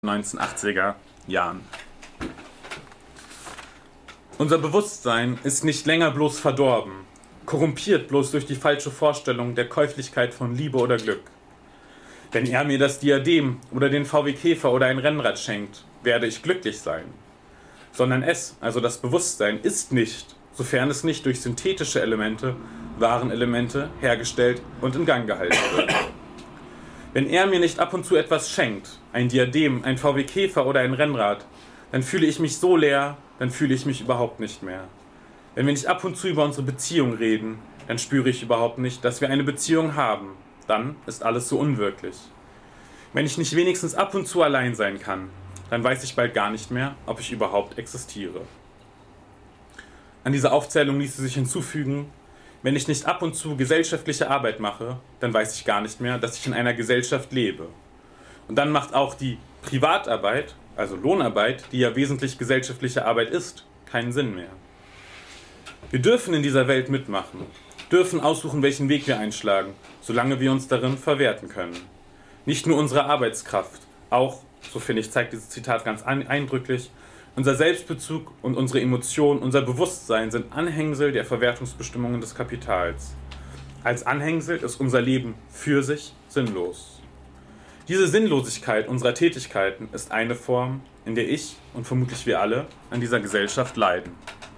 1980er Jahren. Unser Bewusstsein ist nicht länger bloß verdorben, korrumpiert bloß durch die falsche Vorstellung der Käuflichkeit von Liebe oder Glück. Wenn er mir das Diadem oder den VW Käfer oder ein Rennrad schenkt, werde ich glücklich sein. Sondern es, also das Bewusstsein, ist nicht, sofern es nicht durch synthetische Elemente, Warenelemente, hergestellt und in Gang gehalten wird. Wenn er mir nicht ab und zu etwas schenkt, ein Diadem, ein VW Käfer oder ein Rennrad, dann fühle ich mich so leer, dann fühle ich mich überhaupt nicht mehr. Wenn wir nicht ab und zu über unsere Beziehung reden, dann spüre ich überhaupt nicht, dass wir eine Beziehung haben. Dann ist alles so unwirklich. Wenn ich nicht wenigstens ab und zu allein sein kann, dann weiß ich bald gar nicht mehr, ob ich überhaupt existiere. An diese Aufzählung ließe sich hinzufügen: Wenn ich nicht ab und zu gesellschaftliche Arbeit mache, dann weiß ich gar nicht mehr, dass ich in einer Gesellschaft lebe. Und dann macht auch die Privatarbeit, also Lohnarbeit, die ja wesentlich gesellschaftliche Arbeit ist, keinen Sinn mehr. Wir dürfen in dieser Welt mitmachen, dürfen aussuchen, welchen Weg wir einschlagen, solange wir uns darin verwerten können. Nicht nur unsere Arbeitskraft, auch, so finde ich, zeigt dieses Zitat ganz eindrücklich, unser Selbstbezug und unsere Emotionen, unser Bewusstsein sind Anhängsel der Verwertungsbestimmungen des Kapitals. Als Anhängsel ist unser Leben für sich sinnlos. Diese Sinnlosigkeit unserer Tätigkeiten ist eine Form, in der ich und vermutlich wir alle an dieser Gesellschaft leiden.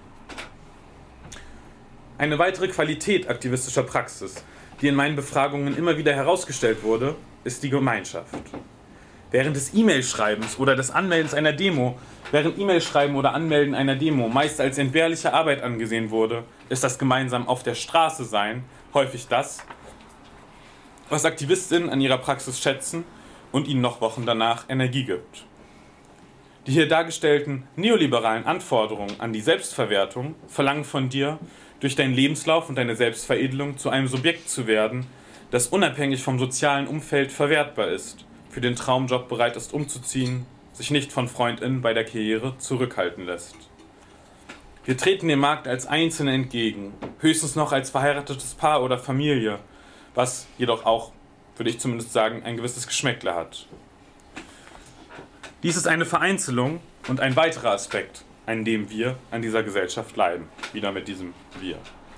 Eine weitere Qualität aktivistischer Praxis, die in meinen Befragungen immer wieder herausgestellt wurde, ist die Gemeinschaft. Während des E-Mail-Schreibens oder des Anmeldens einer Demo, während E-Mail-Schreiben oder Anmelden einer Demo meist als entbehrliche Arbeit angesehen wurde, ist das gemeinsam auf der Straße sein häufig das, was Aktivistinnen an ihrer Praxis schätzen und ihnen noch Wochen danach Energie gibt. Die hier dargestellten neoliberalen Anforderungen an die Selbstverwertung verlangen von dir, durch deinen Lebenslauf und deine Selbstveredelung zu einem Subjekt zu werden, das unabhängig vom sozialen Umfeld verwertbar ist, für den Traumjob bereit ist umzuziehen, sich nicht von FreundInnen bei der Karriere zurückhalten lässt. Wir treten dem Markt als Einzelne entgegen, höchstens noch als verheiratetes Paar oder Familie, was jedoch auch, würde ich zumindest sagen, ein gewisses Geschmäckle hat. Dies ist eine Vereinzelung und ein weiterer Aspekt, an dem wir an dieser Gesellschaft leiden. Wieder mit diesem Wir.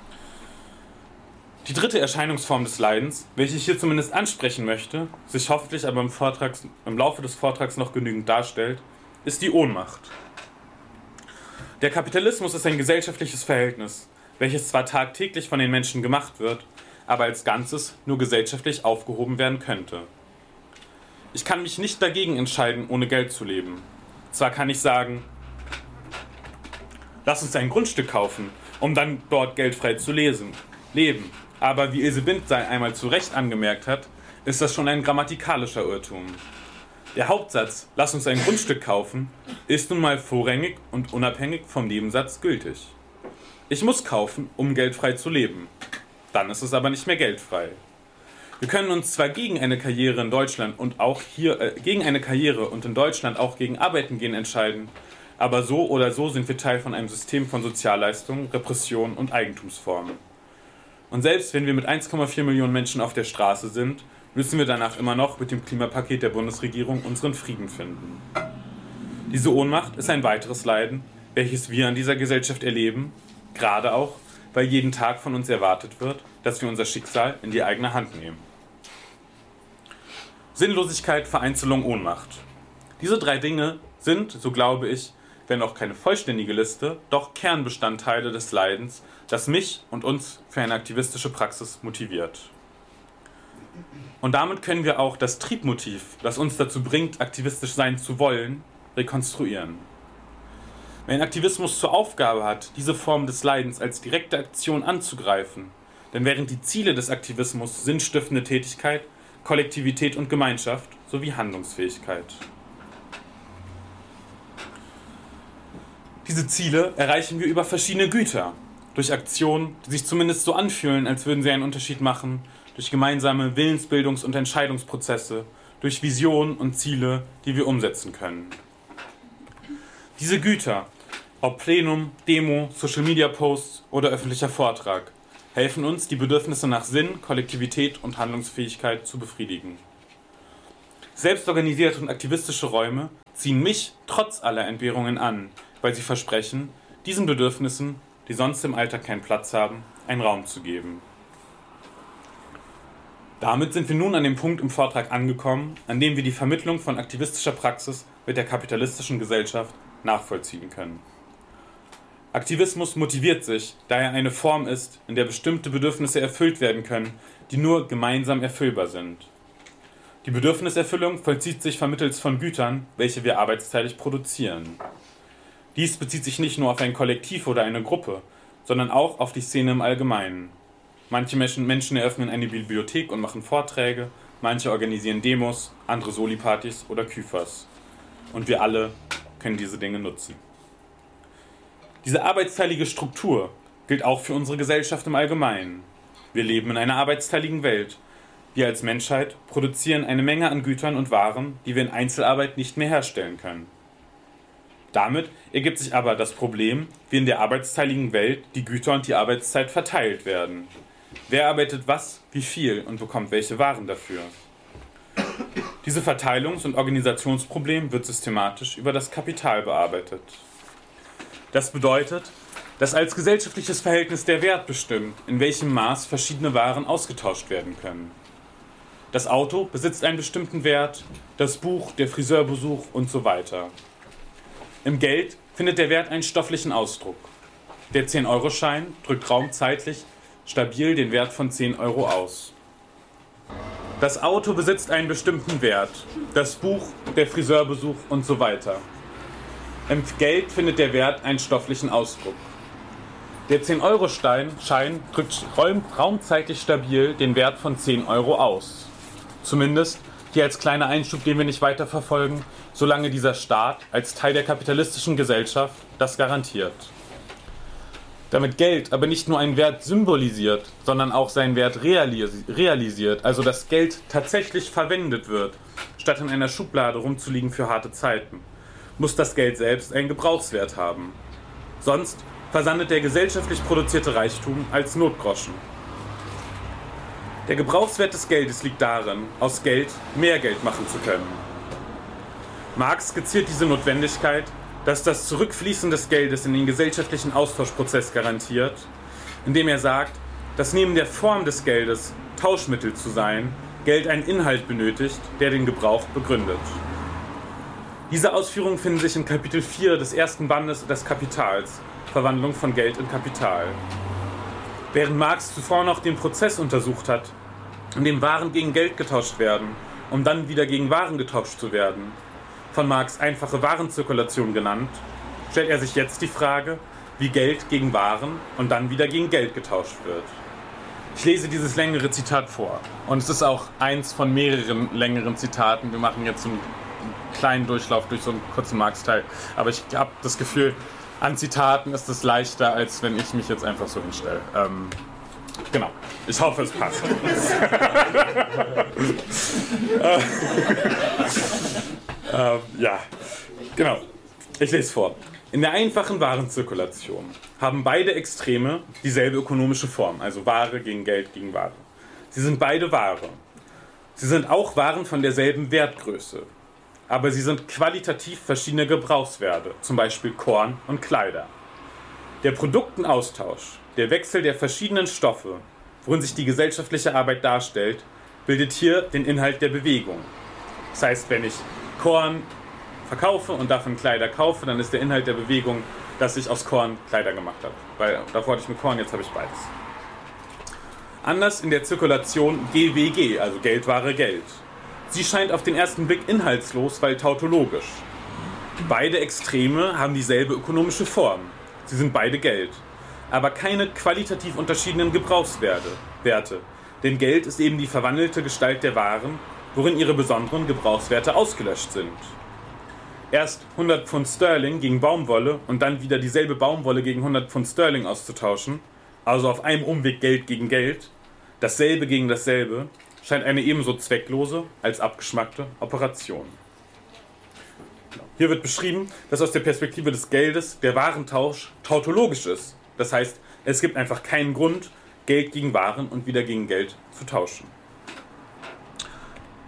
Die dritte Erscheinungsform des Leidens, welche ich hier zumindest ansprechen möchte, sich hoffentlich aber im Laufe des Vortrags noch genügend darstellt, ist die Ohnmacht. Der Kapitalismus ist ein gesellschaftliches Verhältnis, welches zwar tagtäglich von den Menschen gemacht wird, aber als Ganzes nur gesellschaftlich aufgehoben werden könnte. Ich kann mich nicht dagegen entscheiden, ohne Geld zu leben. Zwar kann ich sagen, lass uns ein Grundstück kaufen, um dann dort geldfrei zu leben. Aber wie Ilse Bindseil einmal zu Recht angemerkt hat, ist das schon ein grammatikalischer Irrtum. Der Hauptsatz, lass uns ein Grundstück kaufen, ist nun mal vorrangig und unabhängig vom Nebensatz gültig. Ich muss kaufen, um geldfrei zu leben. Dann ist es aber nicht mehr geldfrei. Wir können uns zwar gegen eine Karriere in Deutschland und auch gegen eine Karriere und in Deutschland auch gegen Arbeiten gehen entscheiden, aber so oder so sind wir Teil von einem System von Sozialleistungen, Repression und Eigentumsformen. Und selbst wenn wir mit 1,4 Millionen Menschen auf der Straße sind, müssen wir danach immer noch mit dem Klimapaket der Bundesregierung unseren Frieden finden. Diese Ohnmacht ist ein weiteres Leiden, welches wir an dieser Gesellschaft erleben, gerade auch, weil jeden Tag von uns erwartet wird, dass wir unser Schicksal in die eigene Hand nehmen. Sinnlosigkeit, Vereinzelung, Ohnmacht. Diese drei Dinge sind, so glaube ich, wenn auch keine vollständige Liste, doch Kernbestandteile des Leidens, das mich und uns für eine aktivistische Praxis motiviert. Und damit können wir auch das Triebmotiv, das uns dazu bringt, aktivistisch sein zu wollen, rekonstruieren. Wenn Aktivismus zur Aufgabe hat, diese Form des Leidens als direkte Aktion anzugreifen, dann wären die Ziele des Aktivismus sinnstiftende Tätigkeit, Kollektivität und Gemeinschaft sowie Handlungsfähigkeit. Diese Ziele erreichen wir über verschiedene Güter, durch Aktionen, die sich zumindest so anfühlen, als würden sie einen Unterschied machen, durch gemeinsame Willensbildungs- und Entscheidungsprozesse, durch Visionen und Ziele, die wir umsetzen können. Diese Güter, ob Plenum, Demo, Social-Media-Posts oder öffentlicher Vortrag, helfen uns, die Bedürfnisse nach Sinn, Kollektivität und Handlungsfähigkeit zu befriedigen. Selbstorganisierte und aktivistische Räume ziehen mich trotz aller Entbehrungen an, weil sie versprechen, diesen Bedürfnissen, die sonst im Alltag keinen Platz haben, einen Raum zu geben. Damit sind wir nun an dem Punkt im Vortrag angekommen, an dem wir die Vermittlung von aktivistischer Praxis mit der kapitalistischen Gesellschaft nachvollziehen können. Aktivismus motiviert sich, da er eine Form ist, in der bestimmte Bedürfnisse erfüllt werden können, die nur gemeinsam erfüllbar sind. Die Bedürfniserfüllung vollzieht sich vermittels von Gütern, welche wir arbeitsteilig produzieren. Dies bezieht sich nicht nur auf ein Kollektiv oder eine Gruppe, sondern auch auf die Szene im Allgemeinen. Manche Menschen eröffnen eine Bibliothek und machen Vorträge, manche organisieren Demos, andere Soli-Partys oder Küfers. Und wir alle können diese Dinge nutzen. Diese arbeitsteilige Struktur gilt auch für unsere Gesellschaft im Allgemeinen. Wir leben in einer arbeitsteiligen Welt. Wir als Menschheit produzieren eine Menge an Gütern und Waren, die wir in Einzelarbeit nicht mehr herstellen können. Damit ergibt sich aber das Problem, wie in der arbeitsteiligen Welt die Güter und die Arbeitszeit verteilt werden. Wer arbeitet was, wie viel und bekommt welche Waren dafür? Diese Verteilungs- und Organisationsproblem wird systematisch über das Kapital bearbeitet. Das bedeutet, dass als gesellschaftliches Verhältnis der Wert bestimmt, in welchem Maß verschiedene Waren ausgetauscht werden können. Das Auto besitzt einen bestimmten Wert, das Buch, der Friseurbesuch und so weiter. Im Geld findet der Wert einen stofflichen Ausdruck. Der 10-Euro-Schein drückt raumzeitlich stabil den Wert von 10 Euro aus. Das Auto besitzt einen bestimmten Wert, das Buch, der Friseurbesuch und so weiter. Im Geld findet der Wert einen stofflichen Ausdruck. Der 10-Euro-Schein drückt raumzeitlich stabil den Wert von 10 Euro aus. Zumindest hier als kleiner Einschub, den wir nicht weiter verfolgen, solange dieser Staat als Teil der kapitalistischen Gesellschaft das garantiert. Damit Geld aber nicht nur einen Wert symbolisiert, sondern auch seinen Wert realisiert, also das Geld tatsächlich verwendet wird, statt in einer Schublade rumzuliegen für harte Zeiten, muss das Geld selbst einen Gebrauchswert haben. Sonst versandet der gesellschaftlich produzierte Reichtum als Notgroschen. Der Gebrauchswert des Geldes liegt darin, aus Geld mehr Geld machen zu können. Marx skizziert diese Notwendigkeit, dass das Zurückfließen des Geldes in den gesellschaftlichen Austauschprozess garantiert, indem er sagt, dass neben der Form des Geldes, Tauschmittel zu sein, Geld einen Inhalt benötigt, der den Gebrauch begründet. Diese Ausführungen finden sich in Kapitel 4 des ersten Bandes des Kapitals, Verwandlung von Geld in Kapital. Während Marx zuvor noch den Prozess untersucht hat, in dem Waren gegen Geld getauscht werden, um dann wieder gegen Waren getauscht zu werden, von Marx einfache Warenzirkulation genannt, stellt er sich jetzt die Frage, wie Geld gegen Waren und dann wieder gegen Geld getauscht wird. Ich lese dieses längere Zitat vor. Und es ist auch eins von mehreren längeren Zitaten. Wir machen jetzt einen kleinen Durchlauf durch so einen kurzen Marx-Teil. Aber ich habe das Gefühl, an Zitaten ist es leichter, als wenn ich mich jetzt einfach so hinstelle. Genau. Ich hoffe, es passt. Ja, genau. Ich lese vor. In der einfachen Warenzirkulation haben beide Extreme dieselbe ökonomische Form, also Ware gegen Geld gegen Ware. Sie sind beide Ware. Sie sind auch Waren von derselben Wertgröße. Aber sie sind qualitativ verschiedene Gebrauchswerte, zum Beispiel Korn und Kleider. Der Produktenaustausch, der Wechsel der verschiedenen Stoffe, worin sich die gesellschaftliche Arbeit darstellt, bildet hier den Inhalt der Bewegung. Das heißt, wenn ich Korn verkaufe und davon Kleider kaufe, dann ist der Inhalt der Bewegung, dass ich aus Korn Kleider gemacht habe. Weil davor hatte ich mit Korn, jetzt habe ich beides. Anders in der Zirkulation GWG, also Geld, Ware, Geld. Sie scheint auf den ersten Blick inhaltslos, weil tautologisch. Beide Extreme haben dieselbe ökonomische Form. Sie sind beide Geld. Aber keine qualitativ unterschiedenen Gebrauchswerte. Denn Geld ist eben die verwandelte Gestalt der Waren, worin ihre besonderen Gebrauchswerte ausgelöscht sind. Erst 100 Pfund Sterling gegen Baumwolle und dann wieder dieselbe Baumwolle gegen 100 Pfund Sterling auszutauschen, also auf einem Umweg Geld gegen Geld, dasselbe gegen dasselbe, scheint eine ebenso zwecklose als abgeschmackte Operation. Hier wird beschrieben, dass aus der Perspektive des Geldes der Warentausch tautologisch ist. Das heißt, es gibt einfach keinen Grund, Geld gegen Waren und wieder gegen Geld zu tauschen.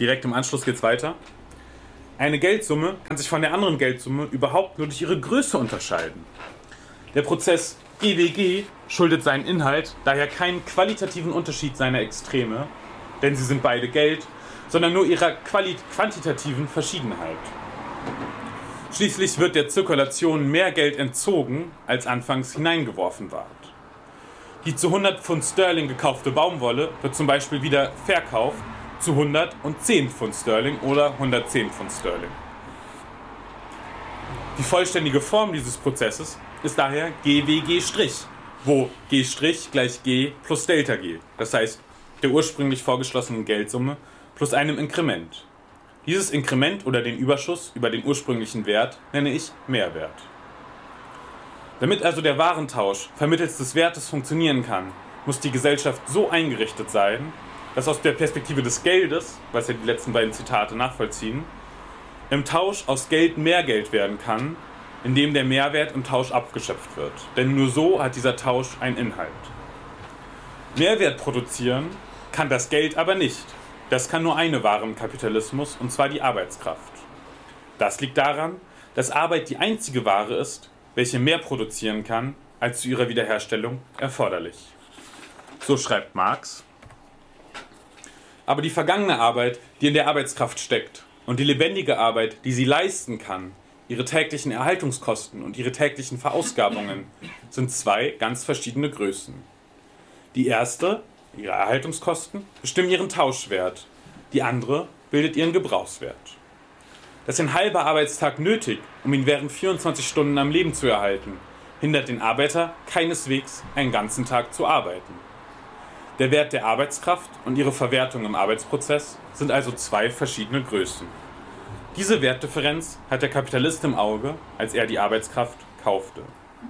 direkt im Anschluss geht's weiter. Eine Geldsumme kann sich von der anderen Geldsumme überhaupt nur durch ihre Größe unterscheiden. Der Prozess GWG schuldet seinen Inhalt daher keinen qualitativen Unterschied seiner Extreme, denn sie sind beide Geld, sondern nur ihrer quantitativen Verschiedenheit. Schließlich wird der Zirkulation mehr Geld entzogen, als anfangs hineingeworfen ward. Die zu 100 Pfund Sterling gekaufte Baumwolle wird zum Beispiel wieder verkauft zu 110 Pfund Sterling oder 110 Pfund Sterling. Die vollständige Form dieses Prozesses ist daher GWG', wo G' gleich G plus Delta G, das heißt der ursprünglich vorgeschlossenen Geldsumme plus einem Inkrement. Dieses Inkrement oder den Überschuss über den ursprünglichen Wert nenne ich Mehrwert. Damit also der Warentausch vermittels des Wertes funktionieren kann, muss die Gesellschaft so eingerichtet sein, dass aus der Perspektive des Geldes, was ja die letzten beiden Zitate nachvollziehen, im Tausch aus Geld mehr Geld werden kann, indem der Mehrwert im Tausch abgeschöpft wird. Denn nur so hat dieser Tausch einen Inhalt. Mehrwert produzieren kann das Geld aber nicht. Das kann nur eine Ware im Kapitalismus, und zwar die Arbeitskraft. Das liegt daran, dass Arbeit die einzige Ware ist, welche mehr produzieren kann, als zu ihrer Wiederherstellung erforderlich. So schreibt Marx. Aber die vergangene Arbeit, die in der Arbeitskraft steckt, und die lebendige Arbeit, die sie leisten kann, ihre täglichen Erhaltungskosten und ihre täglichen Verausgabungen, sind zwei ganz verschiedene Größen. Die erste, ihre Erhaltungskosten, bestimmen ihren Tauschwert, die andere bildet ihren Gebrauchswert. Das ist ein halber Arbeitstag nötig, um ihn während 24 Stunden am Leben zu erhalten, hindert den Arbeiter keineswegs, einen ganzen Tag zu arbeiten. Der Wert der Arbeitskraft und ihre Verwertung im Arbeitsprozess sind also zwei verschiedene Größen. Diese Wertdifferenz hat der Kapitalist im Auge, als er die Arbeitskraft kaufte.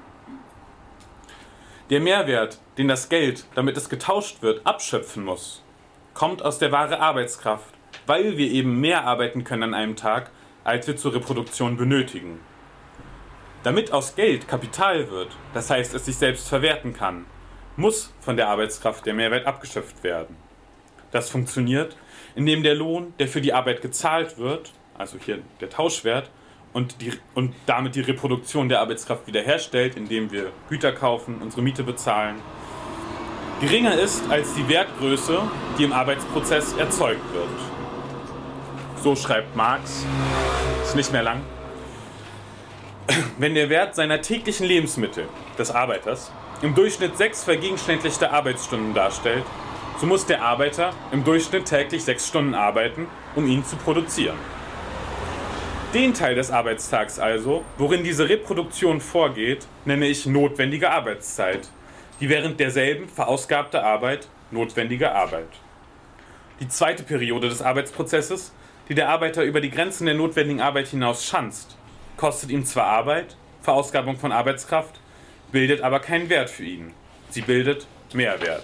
Der Mehrwert, den das Geld, damit es getauscht wird, abschöpfen muss, kommt aus der wahre Arbeitskraft, weil wir eben mehr arbeiten können an einem Tag, als wir zur Reproduktion benötigen. Damit aus Geld Kapital wird, das heißt es sich selbst verwerten kann, muss von der Arbeitskraft der Mehrwert abgeschöpft werden. Das funktioniert, indem der Lohn, der für die Arbeit gezahlt wird, also hier der Tauschwert, und damit die Reproduktion der Arbeitskraft wiederherstellt, indem wir Güter kaufen, unsere Miete bezahlen, geringer ist als die Wertgröße, die im Arbeitsprozess erzeugt wird. So schreibt Marx, ist nicht mehr lang. Wenn der Wert seiner täglichen Lebensmittel, des Arbeiters, im Durchschnitt 6 vergegenständlichte Arbeitsstunden darstellt, so muss der Arbeiter im Durchschnitt täglich 6 Stunden arbeiten, um ihn zu produzieren. Den Teil des Arbeitstags also, worin diese Reproduktion vorgeht, nenne ich notwendige Arbeitszeit, die während derselben verausgabte Arbeit notwendige Arbeit. Die zweite Periode des Arbeitsprozesses, die der Arbeiter über die Grenzen der notwendigen Arbeit hinaus schanzt, kostet ihm zwar Arbeit, Verausgabung von Arbeitskraft, bildet aber keinen Wert für ihn. Sie bildet Mehrwert.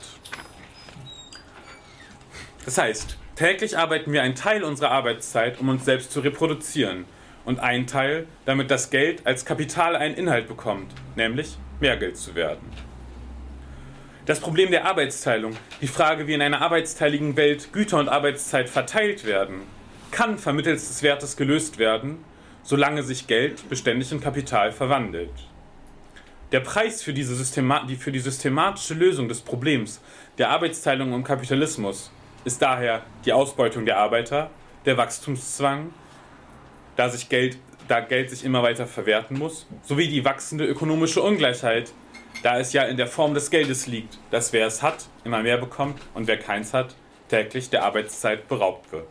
Das heißt, täglich arbeiten wir einen Teil unserer Arbeitszeit, um uns selbst zu reproduzieren, und einen Teil, damit das Geld als Kapital einen Inhalt bekommt, nämlich Mehrgeld zu werden. Das Problem der Arbeitsteilung, die Frage, wie in einer arbeitsteiligen Welt Güter und Arbeitszeit verteilt werden, kann vermittels des Wertes gelöst werden, solange sich Geld beständig in Kapital verwandelt. Der Preis für die systematische Lösung des Problems der Arbeitsteilung im Kapitalismus ist daher die Ausbeutung der Arbeiter, der Wachstumszwang, da Geld sich immer weiter verwerten muss, sowie die wachsende ökonomische Ungleichheit, da es ja in der Form des Geldes liegt, dass wer es hat, immer mehr bekommt und wer keins hat, täglich der Arbeitszeit beraubt wird.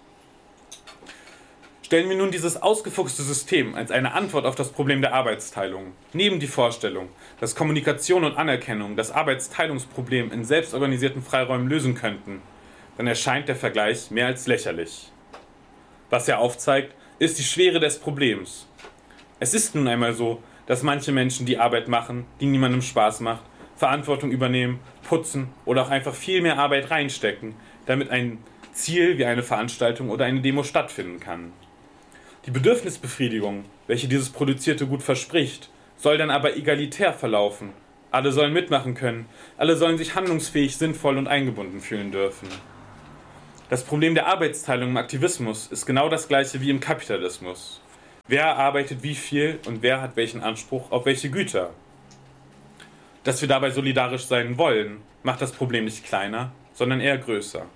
Stellen wir nun dieses ausgefuchste System als eine Antwort auf das Problem der Arbeitsteilung, neben die Vorstellung, dass Kommunikation und Anerkennung das Arbeitsteilungsproblem in selbstorganisierten Freiräumen lösen könnten, dann erscheint der Vergleich mehr als lächerlich. Was er aufzeigt, ist die Schwere des Problems. Es ist nun einmal so, dass manche Menschen die Arbeit machen, die niemandem Spaß macht, Verantwortung übernehmen, putzen oder auch einfach viel mehr Arbeit reinstecken, damit ein Ziel wie eine Veranstaltung oder eine Demo stattfinden kann. Die Bedürfnisbefriedigung, welche dieses produzierte Gut verspricht, soll dann aber egalitär verlaufen. Alle sollen mitmachen können, alle sollen sich handlungsfähig, sinnvoll und eingebunden fühlen dürfen. Das Problem der Arbeitsteilung im Aktivismus ist genau das gleiche wie im Kapitalismus. Wer arbeitet wie viel und wer hat welchen Anspruch auf welche Güter? Dass wir dabei solidarisch sein wollen, macht das Problem nicht kleiner, sondern eher größer.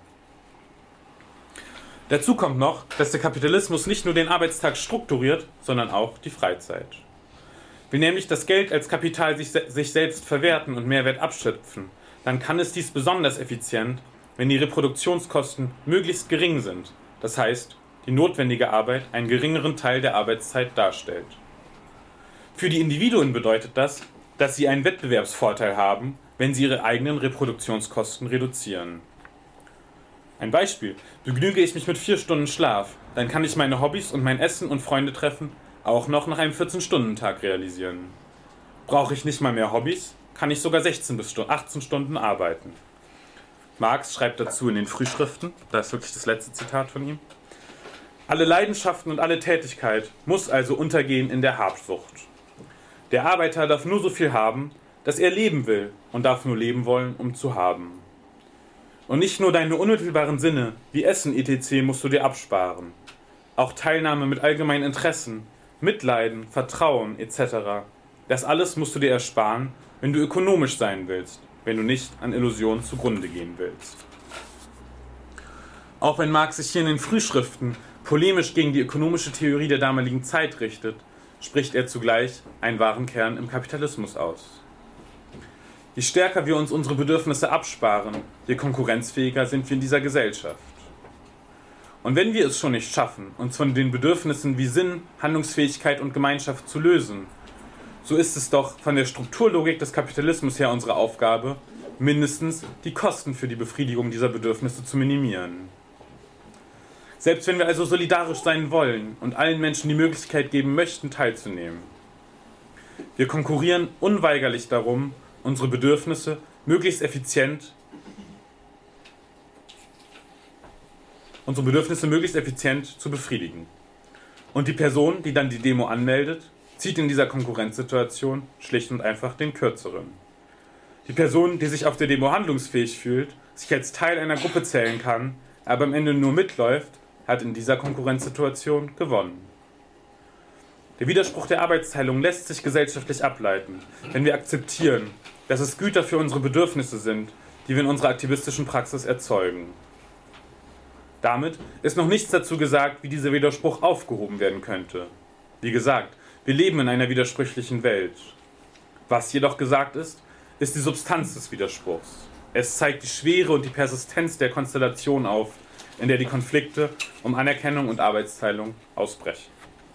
Dazu kommt noch, dass der Kapitalismus nicht nur den Arbeitstag strukturiert, sondern auch die Freizeit. Wenn nämlich das Geld als Kapital sich selbst verwerten und Mehrwert abschöpfen, dann kann es dies besonders effizient, wenn die Reproduktionskosten möglichst gering sind, das heißt, die notwendige Arbeit einen geringeren Teil der Arbeitszeit darstellt. Für die Individuen bedeutet das, dass sie einen Wettbewerbsvorteil haben, wenn sie ihre eigenen Reproduktionskosten reduzieren. Ein Beispiel: Begnüge ich mich mit 4 Stunden Schlaf, dann kann ich meine Hobbys und mein Essen und Freunde treffen auch noch nach einem 14-Stunden-Tag realisieren. Brauche ich nicht mal mehr Hobbys, kann ich sogar 16 bis 18 Stunden arbeiten. Marx schreibt dazu in den Frühschriften, das ist wirklich das letzte Zitat von ihm: Alle Leidenschaften und alle Tätigkeit muss also untergehen in der Habsucht. Der Arbeiter darf nur so viel haben, dass er leben will, und darf nur leben wollen, um zu haben. Und nicht nur deine unmittelbaren Sinne, wie Essen etc. musst du dir absparen. Auch Teilnahme mit allgemeinen Interessen, Mitleiden, Vertrauen etc. Das alles musst du dir ersparen, wenn du ökonomisch sein willst, wenn du nicht an Illusionen zugrunde gehen willst. Auch wenn Marx sich hier in den Frühschriften polemisch gegen die ökonomische Theorie der damaligen Zeit richtet, spricht er zugleich einen wahren Kern im Kapitalismus aus. Je stärker wir uns unsere Bedürfnisse absparen, je konkurrenzfähiger sind wir in dieser Gesellschaft. Und wenn wir es schon nicht schaffen, uns von den Bedürfnissen wie Sinn, Handlungsfähigkeit und Gemeinschaft zu lösen, so ist es doch von der Strukturlogik des Kapitalismus her unsere Aufgabe, mindestens die Kosten für die Befriedigung dieser Bedürfnisse zu minimieren. Selbst wenn wir also solidarisch sein wollen und allen Menschen die Möglichkeit geben möchten, teilzunehmen. Wir konkurrieren unweigerlich darum, unsere Bedürfnisse möglichst effizient zu befriedigen. Und die Person, die dann die Demo anmeldet, zieht in dieser Konkurrenzsituation schlicht und einfach den Kürzeren. Die Person, die sich auf der Demo handlungsfähig fühlt, sich als Teil einer Gruppe zählen kann, aber am Ende nur mitläuft, hat in dieser Konkurrenzsituation gewonnen. Der Widerspruch der Arbeitsteilung lässt sich gesellschaftlich ableiten, wenn wir akzeptieren, dass es Güter für unsere Bedürfnisse sind, die wir in unserer aktivistischen Praxis erzeugen. Damit ist noch nichts dazu gesagt, wie dieser Widerspruch aufgehoben werden könnte. Wie gesagt, wir leben in einer widersprüchlichen Welt. Was jedoch gesagt ist, ist die Substanz des Widerspruchs. Es zeigt die Schwere und die Persistenz der Konstellation auf, in der die Konflikte um Anerkennung und Arbeitsteilung ausbrechen.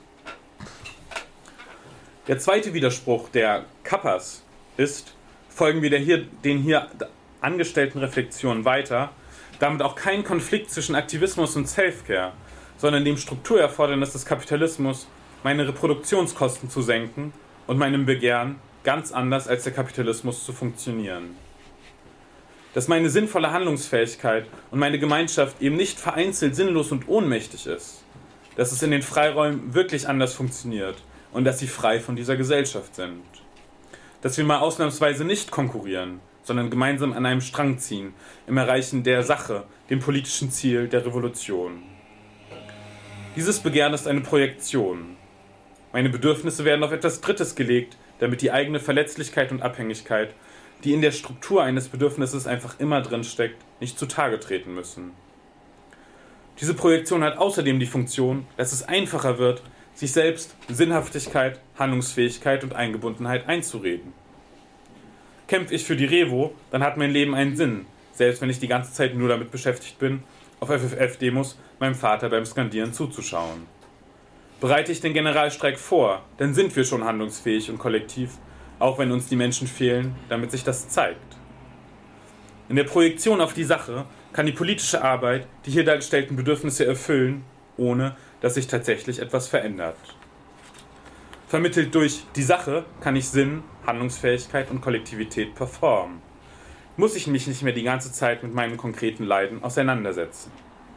Der zweite Widerspruch der Kappas ist, folgen wir den hier angestellten Reflexionen weiter, damit auch kein Konflikt zwischen Aktivismus und Selfcare, sondern dem Strukturerfordernis des Kapitalismus, meine Reproduktionskosten zu senken und meinem Begehren, ganz anders als der Kapitalismus zu funktionieren. Dass meine sinnvolle Handlungsfähigkeit und meine Gemeinschaft eben nicht vereinzelt sinnlos und ohnmächtig ist, dass es in den Freiräumen wirklich anders funktioniert und dass sie frei von dieser Gesellschaft sind. Dass wir mal ausnahmsweise nicht konkurrieren, sondern gemeinsam an einem Strang ziehen, im Erreichen der Sache, dem politischen Ziel der Revolution. Dieses Begehren ist eine Projektion. Meine Bedürfnisse werden auf etwas Drittes gelegt, damit die eigene Verletzlichkeit und Abhängigkeit, die in der Struktur eines Bedürfnisses einfach immer drinsteckt, nicht zutage treten müssen. Diese Projektion hat außerdem die Funktion, dass es einfacher wird, sich selbst Sinnhaftigkeit, Handlungsfähigkeit und Eingebundenheit einzureden. Kämpfe ich für die Revo, dann hat mein Leben einen Sinn, selbst wenn ich die ganze Zeit nur damit beschäftigt bin, auf FFF-Demos meinem Vater beim Skandieren zuzuschauen. Bereite ich den Generalstreik vor, dann sind wir schon handlungsfähig und kollektiv, auch wenn uns die Menschen fehlen, damit sich das zeigt. In der Projektion auf die Sache kann die politische Arbeit die hier dargestellten Bedürfnisse erfüllen, ohne dass sich tatsächlich etwas verändert. Vermittelt durch die Sache kann ich Sinn, Handlungsfähigkeit und Kollektivität performen. Muss ich mich nicht mehr die ganze Zeit mit meinem konkreten Leiden auseinandersetzen.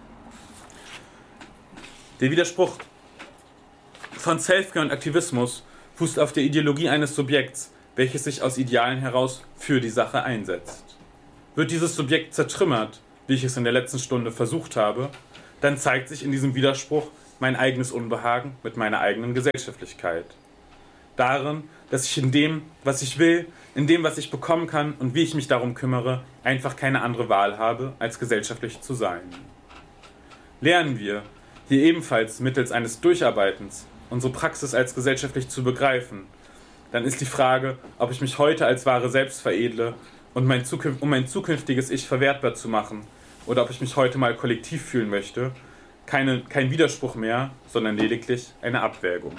Der Widerspruch von Selfcare und Aktivismus fußt auf der Ideologie eines Subjekts, welches sich aus Idealen heraus für die Sache einsetzt. Wird dieses Subjekt zertrümmert, wie ich es in der letzten Stunde versucht habe, dann zeigt sich in diesem Widerspruch mein eigenes Unbehagen mit meiner eigenen Gesellschaftlichkeit. Darin, dass ich in dem, was ich will, in dem, was ich bekommen kann und wie ich mich darum kümmere, einfach keine andere Wahl habe, als gesellschaftlich zu sein. Lernen wir, hier ebenfalls mittels eines Durcharbeitens, unsere Praxis als gesellschaftlich zu begreifen, dann ist die Frage, ob ich mich heute als wahre Selbst veredle und um mein zukünftiges Ich verwertbar zu machen, oder ob ich mich heute mal kollektiv fühlen möchte, kein Widerspruch mehr, sondern lediglich eine Abwägung.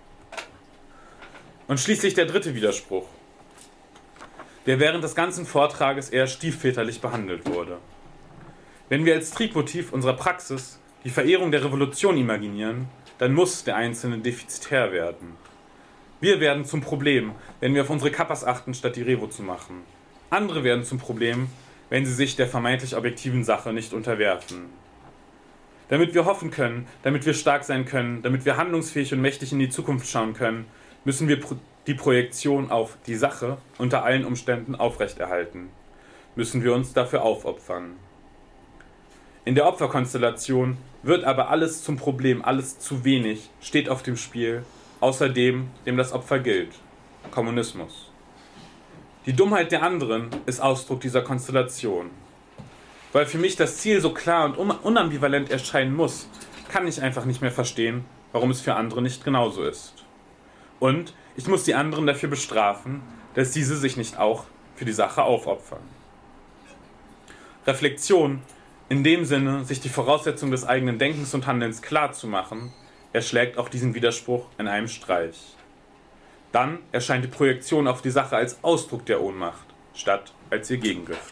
Und schließlich der dritte Widerspruch, der während des ganzen Vortrages eher stiefväterlich behandelt wurde. Wenn wir als Triebmotiv unserer Praxis die Verehrung der Revolution imaginieren, dann muss der Einzelne defizitär werden. Wir werden zum Problem, wenn wir auf unsere Kappas achten, statt die Revo zu machen. Andere werden zum Problem, wenn sie sich der vermeintlich objektiven Sache nicht unterwerfen. Damit wir hoffen können, damit wir stark sein können, damit wir handlungsfähig und mächtig in die Zukunft schauen können, müssen wir die Projektion auf die Sache unter allen Umständen aufrechterhalten. Müssen wir uns dafür aufopfern. In der Opferkonstellation wird aber alles zum Problem, alles zu wenig, steht auf dem Spiel, außer dem das Opfer gilt: Kommunismus. Die Dummheit der anderen ist Ausdruck dieser Konstellation. Weil für mich das Ziel so klar und unambivalent erscheinen muss, kann ich einfach nicht mehr verstehen, warum es für andere nicht genauso ist. Und ich muss die anderen dafür bestrafen, dass diese sich nicht auch für die Sache aufopfern. Reflexion, in dem Sinne, sich die Voraussetzung des eigenen Denkens und Handelns klar zu machen, erschlägt auch diesen Widerspruch in einem Streich. Dann erscheint die Projektion auf die Sache als Ausdruck der Ohnmacht, statt als ihr Gegengift.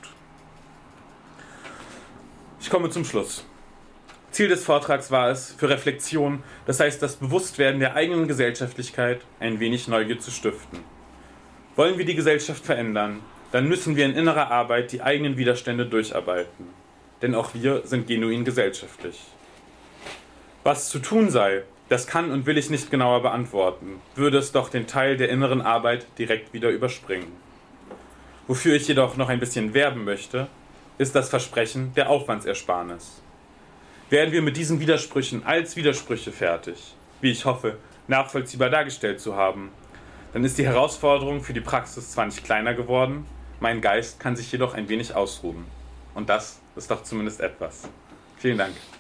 Ich komme zum Schluss. Ziel des Vortrags war es, für Reflexion, das heißt das Bewusstwerden der eigenen Gesellschaftlichkeit, ein wenig Neugier zu stiften. Wollen wir die Gesellschaft verändern, dann müssen wir in innerer Arbeit die eigenen Widerstände durcharbeiten. Denn auch wir sind genuin gesellschaftlich. Was zu tun sei, das kann und will ich nicht genauer beantworten, würde es doch den Teil der inneren Arbeit direkt wieder überspringen. Wofür ich jedoch noch ein bisschen werben möchte, ist das Versprechen der Aufwandsersparnis. Werden wir mit diesen Widersprüchen als Widersprüche fertig, wie ich hoffe, nachvollziehbar dargestellt zu haben, dann ist die Herausforderung für die Praxis zwar nicht kleiner geworden, mein Geist kann sich jedoch ein wenig ausruhen. Und das ist doch zumindest etwas. Vielen Dank.